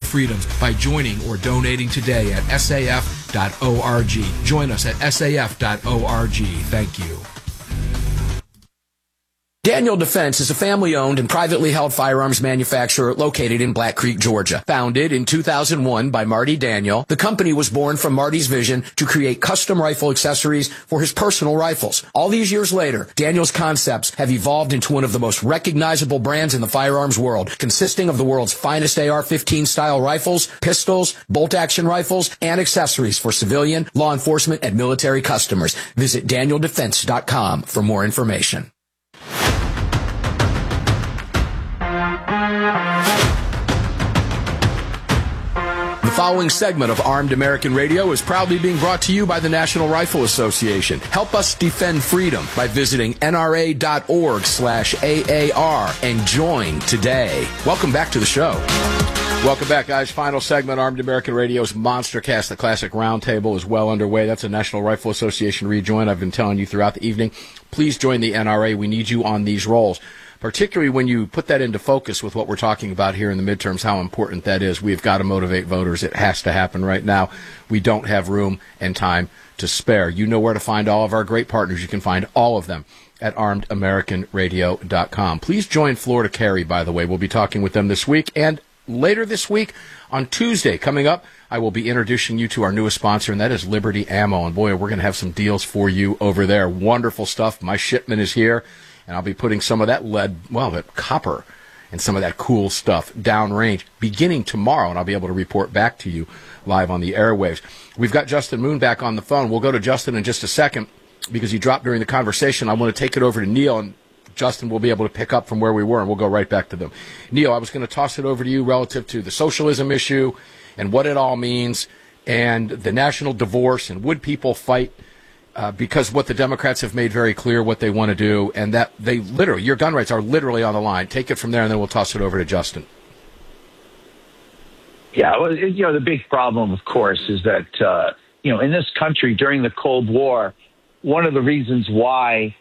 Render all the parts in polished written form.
freedoms by joining or donating today at saf.org. Join us at saf.org. Thank you. Daniel Defense is a family-owned and privately held firearms manufacturer located in Black Creek, Georgia. Founded in 2001 by Marty Daniel, the company was born from Marty's vision to create custom rifle accessories for his personal rifles. All these years later, Daniel's concepts have evolved into one of the most recognizable brands in the firearms world, consisting of the world's finest AR-15 style rifles, pistols, bolt-action rifles, and accessories for civilian, law enforcement, and military customers. Visit DanielDefense.com for more information. The following segment of Armed American Radio is proudly being brought to you by the National Rifle Association. Help us defend freedom by visiting nra.org/AAR and join today. Welcome back to the show. Welcome back, guys. Final segment, Armed American Radio's Monstercast. The Classic Roundtable is well underway. That's a National Rifle Association rejoin. I've been telling you throughout the evening. Please join the NRA. We need you on these roles, particularly when you put that into focus with what we're talking about here in the midterms, how important that is. We've got to motivate voters. It has to happen right now. We don't have room and time to spare. You know where to find all of our great partners. You can find all of them at armedamericanradio.com. Please join Florida Carry, by the way. We'll be talking with them this week. And later this week, on Tuesday, coming up, I will be introducing you to our newest sponsor, and that is Liberty Ammo. And boy, we're going to have some deals for you over there. Wonderful stuff. My shipment is here. And I'll be putting some of that lead, well, that copper and some of that cool stuff downrange beginning tomorrow, and I'll be able to report back to you live on the airwaves. We've got Justin Moon back on the phone. We'll go to Justin in just a second because he dropped during the conversation. I want to take it over to Neil, and Justin will be able to pick up from where we were, and we'll go right back to them. Neil, I was going to toss it over to you relative to the socialism issue and what it all means and the national divorce and would people fight because what the Democrats have made very clear what they want to do, and that they literally, your gun rights are literally on the line. Take it from there, and then we'll toss it over to Justin. Yeah, well, the big problem, of course, is that, in this country during the Cold War, one of the reasons why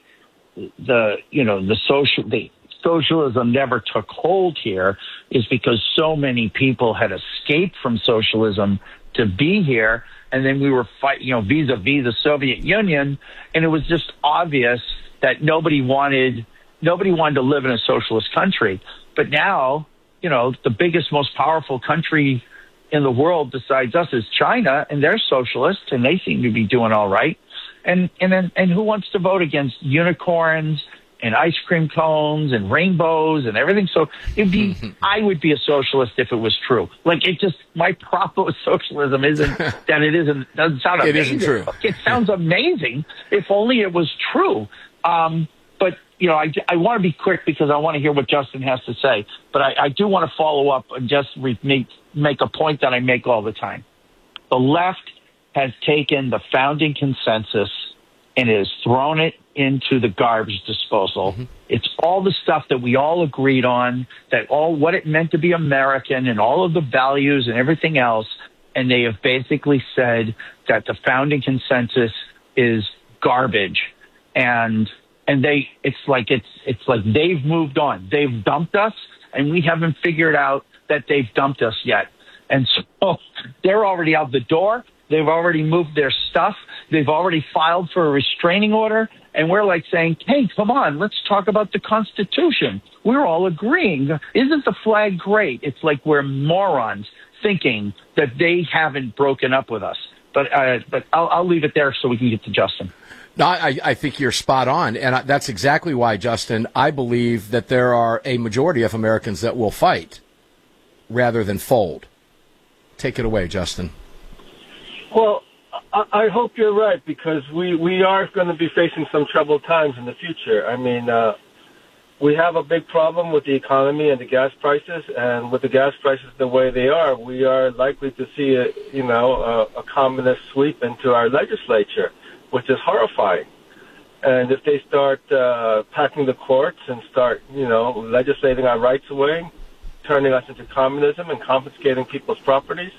socialism never took hold here is because so many people had escaped from socialism to be here. And then we were fighting, vis-a-vis the Soviet Union, and it was just obvious that nobody wanted to live in a socialist country. But now, the biggest, most powerful country in the world besides us is China, and they're socialists, and they seem to be doing all right. And who wants to vote against unicorns and ice cream cones and rainbows and everything? So I would be a socialist if it was true. My problem with socialism isn't that doesn't sound amazing. It isn't true. It sounds amazing if only it was true. But I want to be quick because I want to hear what Justin has to say. But I do want to follow up and just make a point that I make all the time. The left has taken the founding consensus and has thrown it into the garbage disposal. Mm-hmm. It's all the stuff that we all agreed on, what it meant to be American and all of the values and everything else. And they have basically said that the founding consensus is garbage. And it's like they've moved on. They've dumped us, and we haven't figured out that they've dumped us yet. And so they're already out the door. They've already moved their stuff. They've already filed for a restraining order. And we're saying, hey, come on, let's talk about the Constitution. We're all agreeing. Isn't the flag great? It's like we're morons thinking that they haven't broken up with us. But I'll leave it there so we can get to Justin. No, I think you're spot on. And that's exactly why, Justin, I believe that there are a majority of Americans that will fight rather than fold. Take it away, Justin. Well, I hope you're right, because we are going to be facing some troubled times in the future. I mean, we have a big problem with the economy and the gas prices, and with the gas prices the way they are, we are likely to see a communist sweep into our legislature, which is horrifying. And if they start packing the courts and start, legislating our rights away, turning us into communism and confiscating people's properties,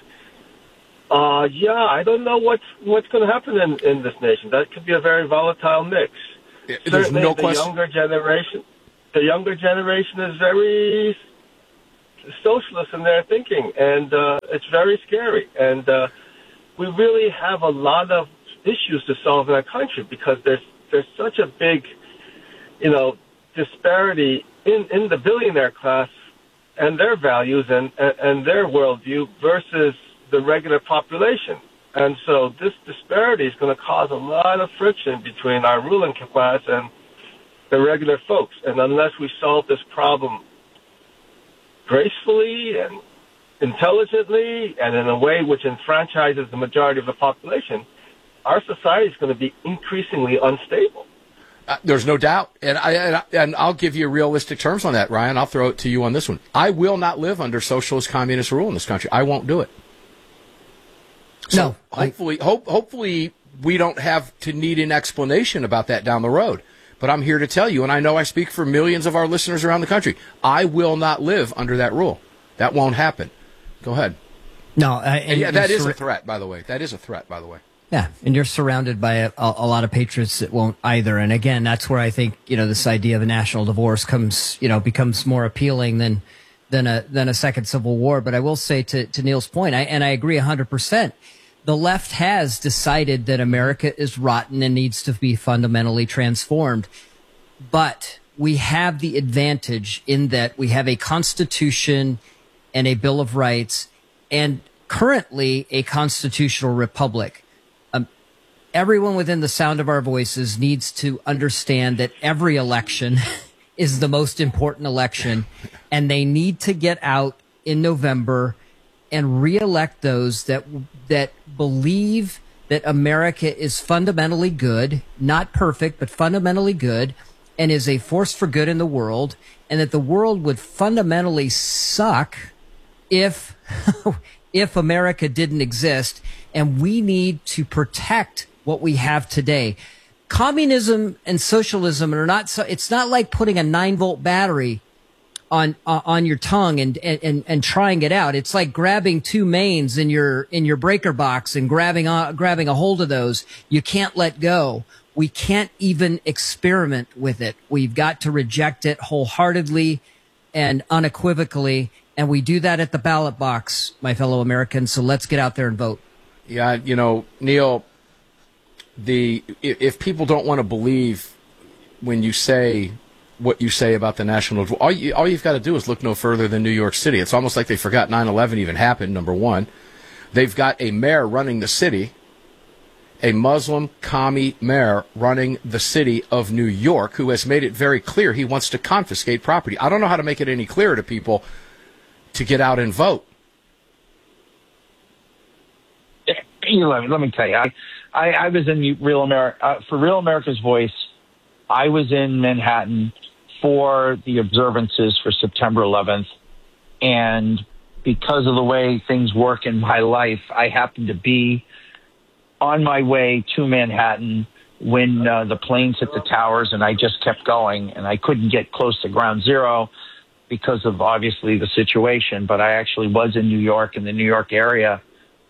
I don't know what's going to happen in this nation. That could be a very volatile mix. There's no question. The younger generation is very socialists in their thinking, and it's very scary. And we really have a lot of issues to solve in our country because there's such a big, disparity in the billionaire class and their values and their worldview versus the regular population. And so this disparity is going to cause a lot of friction between our ruling class and the regular folks. And unless we solve this problem gracefully and intelligently and in a way which enfranchises the majority of the population, our society is going to be increasingly unstable. There's no doubt, and I'll give you realistic terms on that, Ryan. I'll throw it to you on this one. I will not live under socialist communist rule in this country. I won't do it. So hopefully we don't have to need an explanation about that down the road. But I'm here to tell you, and I know I speak for millions of our listeners around the country, I will not live under that rule. That won't happen. Go ahead. No, that is a threat, by the way. That is a threat, by the way. Yeah, and you're surrounded by a lot of patriots that won't either. And again, that's where I think this idea of a national divorce becomes more appealing than a second civil war. But I will say to Neil's point, I agree 100%. The left has decided that America is rotten and needs to be fundamentally transformed. But we have the advantage in that we have a Constitution and a Bill of Rights and currently a constitutional republic. Everyone within the sound of our voices needs to understand that every election is the most important election, and they need to get out in November and reelect those that believe that America is fundamentally good, not perfect, but fundamentally good, and is a force for good in the world, and that the world would fundamentally suck if America didn't exist, and we need to protect what we have today. Communism and socialism are not so. It's not like putting a 9-volt battery on your tongue and trying it out. It's like grabbing two mains in your breaker box and grabbing a hold of those. You can't let go. We can't even experiment with it. We've got to reject it wholeheartedly and unequivocally, and we do that at the ballot box, my fellow Americans. So let's get out there and vote. Yeah, Neil. If people don't want to believe when you say what you say about the national, all you've got to do is look no further than New York City. It's almost like they forgot 9/11 even happened. Number one, they've got a mayor running the city, a Muslim commie mayor running the city of New York, who has made it very clear he wants to confiscate property. I don't know how to make it any clearer to people to get out and vote. Let me tell you, I was in Real America for Real America's Voice. I was in Manhattan for the observances for September 11th, and because of the way things work in my life, I happened to be on my way to Manhattan when the planes hit the towers, and I just kept going, and I couldn't get close to ground zero because of obviously the situation. But I actually was in New York, in the New York area.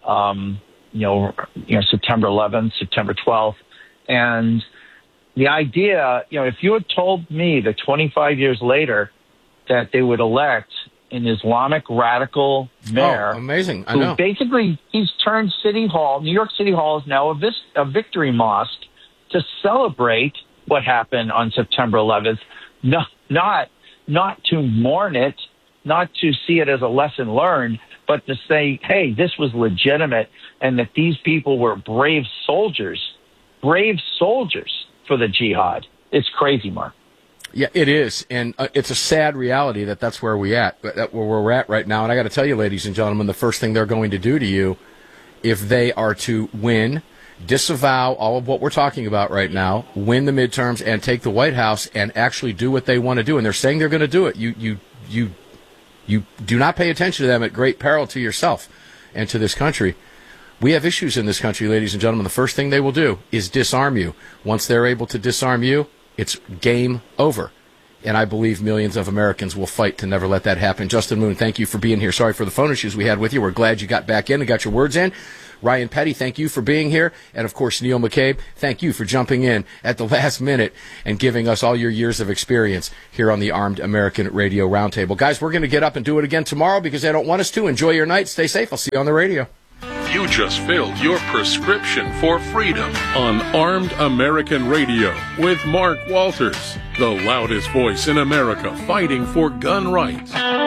September 11th, September 12th. And the idea, if you had told me that 25 years later that they would elect an Islamic radical mayor. Oh, amazing. I know. Basically, he's turned City Hall, New York City Hall is now a victory mosque to celebrate what happened on September 11th, not to mourn it, not to see it as a lesson learned, but to say, hey, this was legitimate and that these people were brave soldiers for the jihad. It's crazy, Mark. Yeah, it is. And it's a sad reality that's where we're at right now. And I got to tell you, ladies and gentlemen, the first thing they're going to do to you, if they are to win, disavow all of what we're talking about right now, win the midterms, and take the White House and actually do what they want to do. And they're saying they're going to do it. You do not pay attention to them at great peril to yourself and to this country. We have issues in this country, ladies and gentlemen. The first thing they will do is disarm you. Once they're able to disarm you, it's game over. And I believe millions of Americans will fight to never let that happen. Justin Moon, thank you for being here. Sorry for the phone issues we had with you. We're glad you got back in and got your words in. Ryan Petty, thank you for being here. And, of course, Neil McCabe, thank you for jumping in at the last minute and giving us all your years of experience here on the Armed American Radio Roundtable. Guys, we're going to get up and do it again tomorrow because they don't want us to. Enjoy your night. Stay safe. I'll see you on the radio. You just filled your prescription for freedom on Armed American Radio with Mark Walters, the loudest voice in America fighting for gun rights.